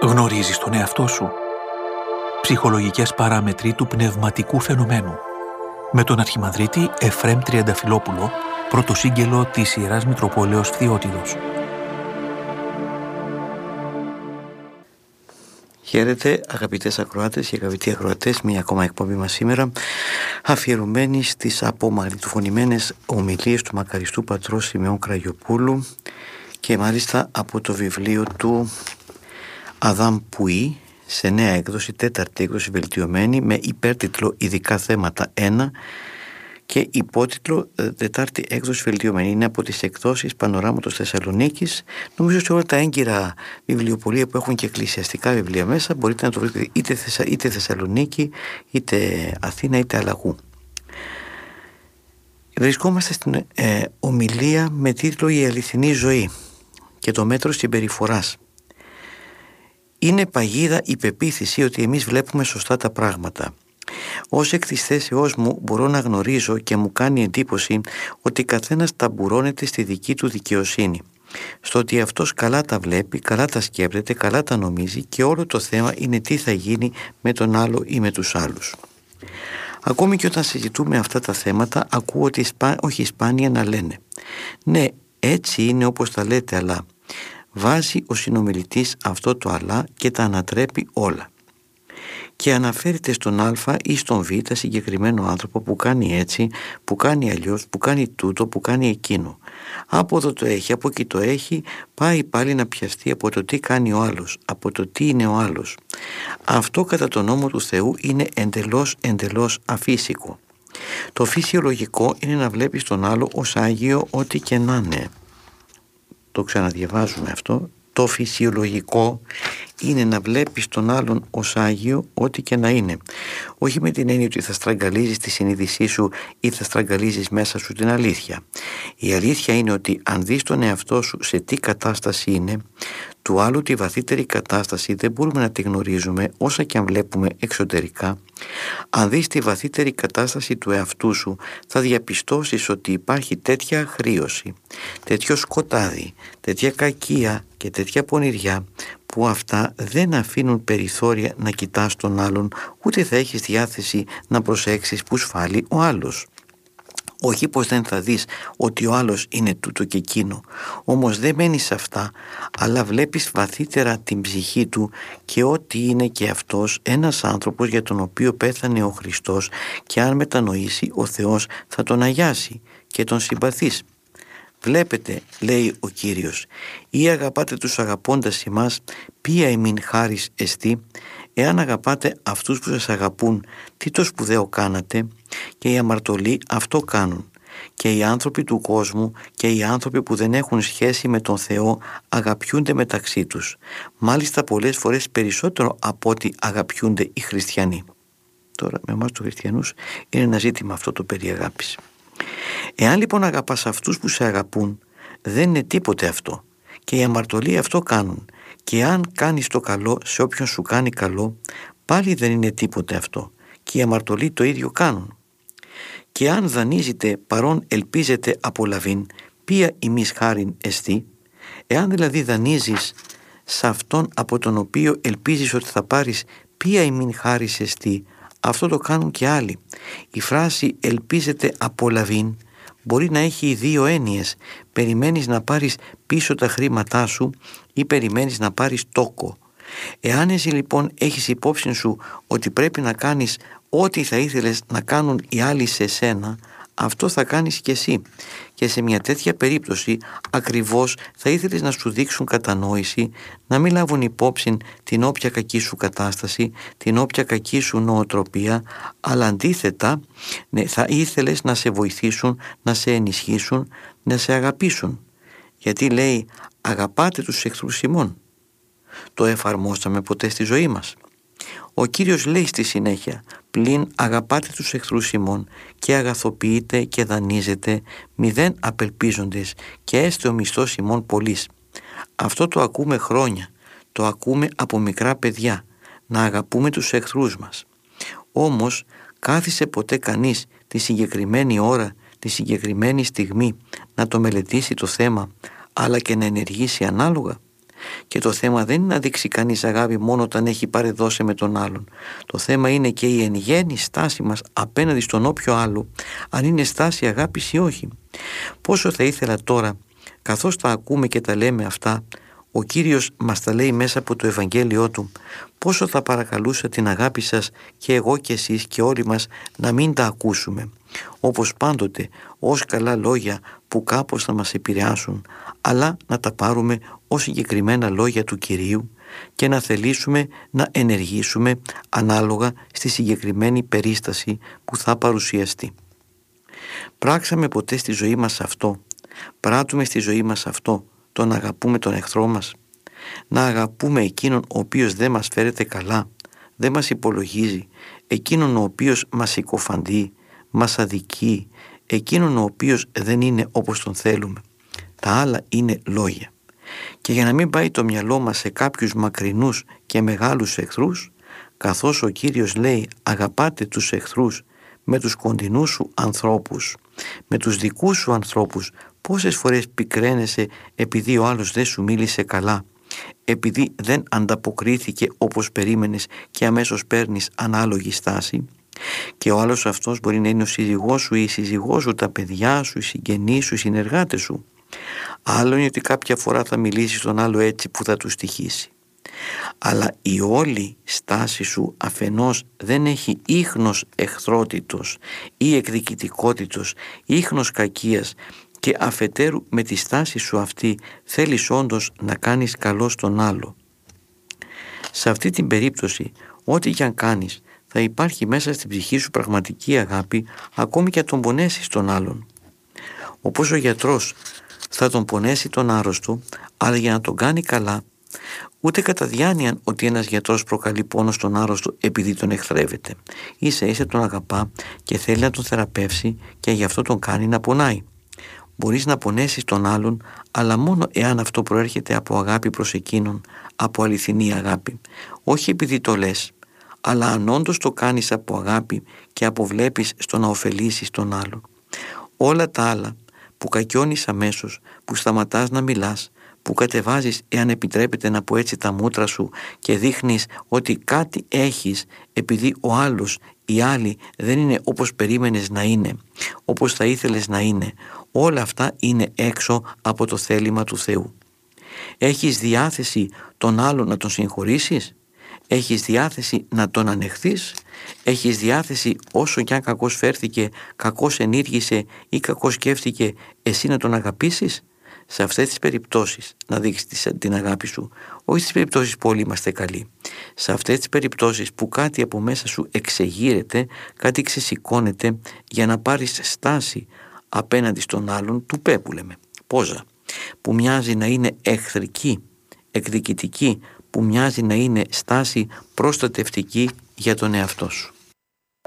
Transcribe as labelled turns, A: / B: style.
A: Γνωρίζεις τον εαυτό σου? Ψυχολογικές παράμετροι του πνευματικού φαινομένου. Με τον Αρχιμανδρίτη Εφραίμ Τριανταφυλόπουλο, πρωτοσύγγελο της Ιεράς Μητροπόλεως Φθιώτιδος.
B: Χαίρετε αγαπητές ακροάτες και αγαπητοί ακροατές, μια ακόμα εκπομπή μας σήμερα αφιερωμένη στις απομαγνητοφωνημένες ομιλίες του μακαριστού πατρός Σιμεών Κραγιοπούλου και μάλιστα από το βιβλίο του Αδάμ Πουή σε νέα έκδοση, τέταρτη έκδοση βελτιωμένη, με υπέρτιτλο «Ειδικά θέματα 1» και υπότιτλο «Τετάρτη έκδοση βελτιωμένη». Είναι από τις εκδόσεις Πανοράματος Θεσσαλονίκης. Νομίζω σε όλα τα έγκυρα βιβλιοπωλεία που έχουν και εκκλησιαστικά βιβλία μέσα μπορείτε να το βρείτε είτε Θεσσαλονίκη, είτε Αθήνα, είτε Αλλαγού. Βρισκόμαστε στην ομιλία με τίτλο «Η αληθινή ζωή και το μέτρο συμπεριφοράς». Είναι παγίδα η πεποίθηση ότι εμείς βλέπουμε σωστά τα πράγματα. Ως εκ της θέσεώς μου μπορώ να γνωρίζω και μου κάνει εντύπωση ότι καθένας ταμπουρώνεται στη δική του δικαιοσύνη. Στο ότι αυτός καλά τα βλέπει, καλά τα σκέπτεται, καλά τα νομίζει και όλο το θέμα είναι τι θα γίνει με τον άλλο ή με τους άλλους. Ακόμη και όταν συζητούμε αυτά τα θέματα ακούω ότι όχι σπάνια να λένε «Ναι, έτσι είναι όπως τα λέτε, αλλά...» Βάζει ο συνομιλητής αυτό το αλλά και τα ανατρέπει όλα και αναφέρεται στον Α ή στον Β συγκεκριμένο άνθρωπο που κάνει έτσι, που κάνει αλλιώς, που κάνει τούτο, που κάνει εκείνο. Από εδώ το έχει, από εκεί το έχει, πάει πάλι να πιαστεί από το τι κάνει ο άλλος, από το τι είναι ο άλλος. Αυτό κατά τον νόμο του Θεού είναι εντελώς αφύσικο. Το φυσιολογικό είναι να βλέπεις τον άλλο ως Άγιο ό,τι και να είναι. Το ξαναδιαβάζουμε αυτό. Το φυσιολογικό είναι να βλέπεις τον άλλον ως Άγιο ό,τι και να είναι. Όχι με την έννοια ότι θα στραγγαλίζεις τη συνείδησή σου ή θα στραγγαλίζεις μέσα σου την αλήθεια. Η αλήθεια είναι ότι αν δεις τον εαυτό σου σε τι κατάσταση είναι, του άλλου τη βαθύτερη κατάσταση δεν μπορούμε να τη γνωρίζουμε όσα και αν βλέπουμε εξωτερικά. Αν δεις τη βαθύτερη κατάσταση του εαυτού σου, θα διαπιστώσεις ότι υπάρχει τέτοια αγρίωση, τέτοιο σκοτάδι, τέτοια κακία και τέτοια πονηριά που αυτά δεν αφήνουν περιθώρια να κοιτάς τον άλλον, ούτε θα έχεις διάθεση να προσέξεις που σφάλει ο άλλος. Όχι πως δεν θα δεις ότι ο άλλος είναι τούτο και εκείνο, όμως δεν μένεις σε αυτά, αλλά βλέπεις βαθύτερα την ψυχή του και ότι είναι και αυτός ένας άνθρωπος για τον οποίο πέθανε ο Χριστός και αν μετανοήσει ο Θεός θα τον αγιάσει και τον συμπαθείς. Βλέπετε, λέει ο Κύριος, ή αγαπάτε τους αγαπώντας ημάς, ποια ημίν χάρις εστί, εάν αγαπάτε αυτούς που σας αγαπούν, τι το σπουδαίο κάνατε, και οι αμαρτωλοί αυτό κάνουν. Και οι άνθρωποι του κόσμου και οι άνθρωποι που δεν έχουν σχέση με τον Θεό αγαπιούνται μεταξύ τους. Μάλιστα πολλές φορές περισσότερο από ότι αγαπιούνται οι χριστιανοί. Τώρα με εμάς τους χριστιανούς είναι ένα ζήτημα αυτό το περί αγάπης. Εάν λοιπόν αγαπάς αυτούς που σε αγαπούν, δεν είναι τίποτε αυτό. Και οι αμαρτωλοί αυτό κάνουν. Και αν κάνεις το καλό σε όποιον σου κάνει καλό, πάλι δεν είναι τίποτε αυτό. Και οι αμαρτωλοί το ίδιο κάνουν. Και αν δανείζετε παρόν ελπίζετε απολαβήν, ποια ημίς χάριν εστί, εάν δηλαδή δανείζεις σε αυτόν από τον οποίο ελπίζεις ότι θα πάρεις ποια ημίν χάρις εστί, αυτό το κάνουν και άλλοι. Η φράση ελπίζετε απολαβήν μπορεί να έχει δύο έννοιες. Περιμένεις να πάρεις πίσω τα χρήματά σου ή περιμένεις να πάρεις τόκο. Εάν εσύ λοιπόν έχεις υπόψη σου ότι πρέπει να κάνεις ό,τι θα ήθελες να κάνουν οι άλλοι σε σένα, αυτό θα κάνεις και εσύ. Και σε μια τέτοια περίπτωση ακριβώς θα ήθελες να σου δείξουν κατανόηση, να μην λάβουν υπόψη την όποια κακή σου κατάσταση, την όποια κακή σου νοοτροπία, αλλά αντίθετα θα ήθελες να σε βοηθήσουν, να σε ενισχύσουν, να σε αγαπήσουν. Γιατί λέει αγαπάτε τους εχθρούς ημών. Το εφαρμόσαμε ποτέ στη ζωή μας? Ο Κύριος λέει στη συνέχεια πλην αγαπάτε τους εχθρούς ημών και αγαθοποιείτε και δανείζετε μηδέν απελπίζοντες και έστε ο μισθός ημών πολλής. Αυτό το ακούμε χρόνια, το ακούμε από μικρά παιδιά, να αγαπούμε τους εχθρούς μας. Όμως κάθισε ποτέ κανείς τη συγκεκριμένη ώρα, τη συγκεκριμένη στιγμή να το μελετήσει το θέμα αλλά και να ενεργήσει ανάλογα? Και το θέμα δεν είναι να δείξει κανείς αγάπη μόνο όταν έχει παρεδώσει με τον άλλον. Το θέμα είναι και η εν γέννη στάση μας απέναντι στον όποιο άλλο, αν είναι στάση αγάπης ή όχι. Πόσο θα ήθελα τώρα, καθώς τα ακούμε και τα λέμε αυτά, ο Κύριος μας τα λέει μέσα από το Ευαγγέλιό Του, πόσο θα παρακαλούσα την αγάπη σας και εγώ και εσείς και όλοι μας να μην τα ακούσουμε, όπως πάντοτε ως καλά λόγια που κάπως θα μας επηρεάσουν, αλλά να τα πάρουμε ως συγκεκριμένα λόγια του Κυρίου και να θελήσουμε να ενεργήσουμε ανάλογα στη συγκεκριμένη περίσταση που θα παρουσιαστεί. Πράξαμε ποτέ στη ζωή μας αυτό, πράττουμε στη ζωή μας αυτό, το να αγαπούμε τον εχθρό μας, να αγαπούμε εκείνον ο οποίος δεν μας φέρεται καλά, δεν μας υπολογίζει, εκείνον ο οποίος μας συκοφαντεί, μας αδικεί, εκείνον ο οποίος δεν είναι όπως τον θέλουμε. Τα άλλα είναι λόγια. Και για να μην πάει το μυαλό μας σε κάποιους μακρινούς και μεγάλους εχθρούς, καθώς ο Κύριος λέει αγαπάτε τους εχθρούς με τους κοντινούς σου ανθρώπους, με τους δικούς σου ανθρώπους, πόσες φορές πικραίνεσαι επειδή ο άλλος δεν σου μίλησε καλά, επειδή δεν ανταποκρίθηκε όπως περίμενες και αμέσως παίρνεις ανάλογη στάση. Και ο άλλος αυτός μπορεί να είναι ο σύζυγός σου ή η σύζυγός σου, τα παιδιά σου, οι συγγενείς σου, οι συνεργάτες σου. Άλλο είναι ότι κάποια φορά θα μιλήσεις στον άλλο έτσι που θα του στοιχήσει. Αλλά η όλη στάση σου αφενός δεν έχει ίχνος εχθρότητος ή εκδικητικότητος, ίχνος κακίας, και αφετέρου με τη στάση σου αυτή θέλεις όντως να κάνεις καλό στον άλλο. Σε αυτή την περίπτωση, ό,τι κι αν κάνεις, θα υπάρχει μέσα στην ψυχή σου πραγματική αγάπη, ακόμη και αν τον πονέσεις τον άλλον. Όπως ο γιατρός θα τον πονέσει τον άρρωστο, αλλά για να τον κάνει καλά, ούτε κατά διάνοια ότι ένας γιατρός προκαλεί πόνο στον άρρωστο επειδή τον εχθρεύεται. Ίσα ίσα τον αγαπά και θέλει να τον θεραπεύσει και γι' αυτό τον κάνει να πονάει. Μπορείς να πονέσεις τον άλλον, αλλά μόνο εάν αυτό προέρχεται από αγάπη προς εκείνον, από αληθινή αγάπη. Όχι επειδή το λες, αλλά αν όντως το κάνεις από αγάπη και αποβλέπεις στο να ωφελήσεις τον άλλον. Όλα τα άλλα που κακιώνεις αμέσως, που σταματάς να μιλάς, που κατεβάζεις, εάν επιτρέπεται να πω έτσι, τα μούτρα σου και δείχνεις ότι κάτι έχεις επειδή ο άλλος, η άλλη δεν είναι όπως περίμενες να είναι, όπως θα ήθελες να είναι, όλα αυτά είναι έξω από το θέλημα του Θεού. Έχεις διάθεση τον άλλον να τον συγχωρήσεις? Έχεις διάθεση να τον ανεχθείς? Έχεις διάθεση όσο κι αν κακώς φέρθηκε, κακώς ενήργησε ή κακώς σκέφτηκε, εσύ να τον αγαπήσεις? Σε αυτές τις περιπτώσεις να δείξεις την αγάπη σου, όχι στις περιπτώσεις που όλοι είμαστε καλοί. Σε αυτές τις περιπτώσεις που κάτι από μέσα σου εξεγείρεται, κάτι ξεσηκώνεται για να πάρεις στάση απέναντι στον άλλον, του που λέμε, πόζα, που μοιάζει να είναι εχθρική, εκδικητική, που μοιάζει να είναι στάση προστατευτική για τον εαυτό σου.